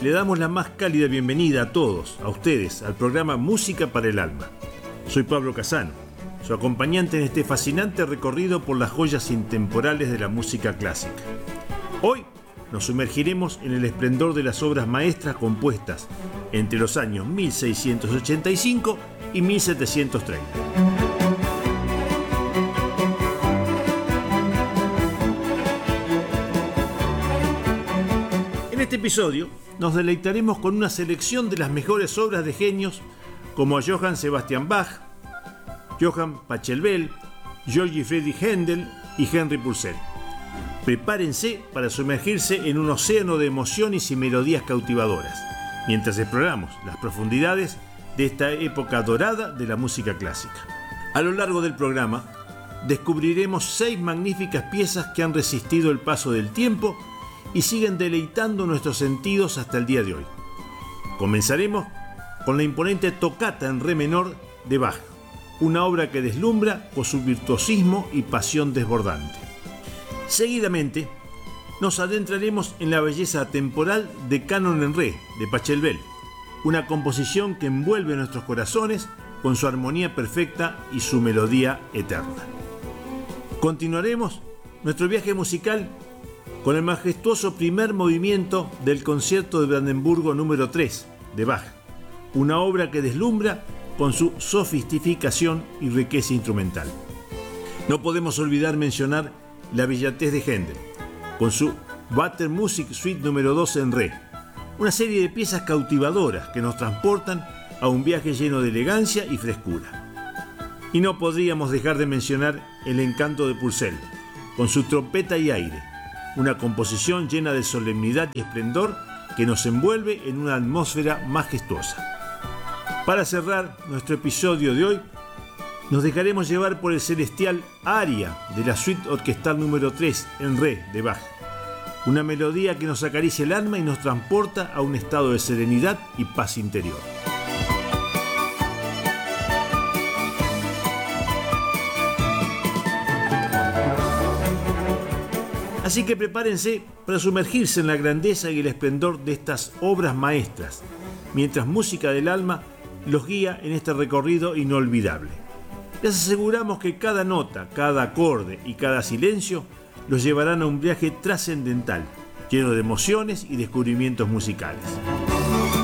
le damos la más cálida bienvenida a todos, a ustedes, al programa Música para el Alma. Soy Pablo Casano, su acompañante en este fascinante recorrido por las joyas intemporales de la música clásica. Hoy nos sumergiremos en el esplendor de las obras maestras compuestas entre los años 1685 y 1730. En este episodio nos deleitaremos con una selección de las mejores obras de genios como a Johann Sebastian Bach, Johann Pachelbel, Georg Friedrich Händel y Henry Purcell. Prepárense para sumergirse en un océano de emociones y melodías cautivadoras, mientras exploramos las profundidades de esta época dorada de la música clásica. A lo largo del programa descubriremos 6 magníficas piezas que han resistido el paso del tiempo y siguen deleitando nuestros sentidos hasta el día de hoy. Comenzaremos con la imponente Tocata en re menor de Bach, una obra que deslumbra por su virtuosismo y pasión desbordante. Seguidamente, nos adentraremos en la belleza atemporal de Canon en re de Pachelbel, una composición que envuelve nuestros corazones con su armonía perfecta y su melodía eterna. Continuaremos nuestro viaje musical con el majestuoso primer movimiento del Concierto de Brandenburgo número 3 de Bach, una obra que deslumbra con su sofisticación y riqueza instrumental. No podemos olvidar mencionar la brillantez de Händel, con su Walter-Musik Suite número 2 en re, una serie de piezas cautivadoras que nos transportan a un viaje lleno de elegancia y frescura. Y no podríamos dejar de mencionar el encanto de Purcell, con su trompeta y aire, una composición llena de solemnidad y esplendor que nos envuelve en una atmósfera majestuosa. Para cerrar nuestro episodio de hoy, nos dejaremos llevar por el celestial aria de la suite orquestal número 3 en re de Bach, una melodía que nos acaricia el alma y nos transporta a un estado de serenidad y paz interior. Así que prepárense para sumergirse en la grandeza y el esplendor de estas obras maestras, mientras Música del Alma los guía en este recorrido inolvidable. Les aseguramos que cada nota, cada acorde y cada silencio los llevarán a un viaje trascendental, lleno de emociones y descubrimientos musicales.